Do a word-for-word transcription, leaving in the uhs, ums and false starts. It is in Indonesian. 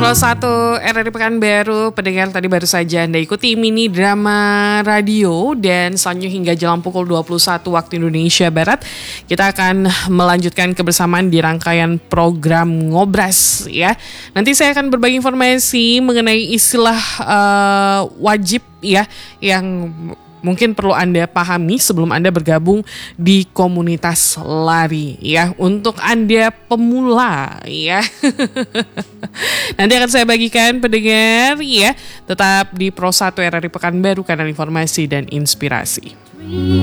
Pro satu R R I Pekanbaru, pendengar tadi baru saja Anda ikuti mini drama radio dan selanjutnya hingga jam pukul dua puluh satu waktu Indonesia Barat kita akan melanjutkan kebersamaan di rangkaian program Ngobras ya. Nanti saya akan berbagi informasi mengenai istilah uh, wajib ya yang mungkin perlu Anda pahami sebelum Anda bergabung di komunitas lari ya. Untuk Anda pemula ya. Nanti akan saya bagikan pendengar ya. Tetap di Pro satu R R I Pekanbaru, kanal informasi dan inspirasi.